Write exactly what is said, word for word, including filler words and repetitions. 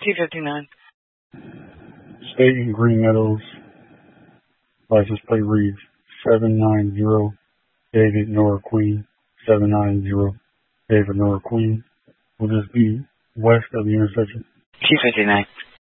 T fifty-nine. State in Green Meadows. License plate reads seven nine zero David Nora Queen. seven nine zero David Nora Queen. Will this be west of the intersection? T fifty-nine.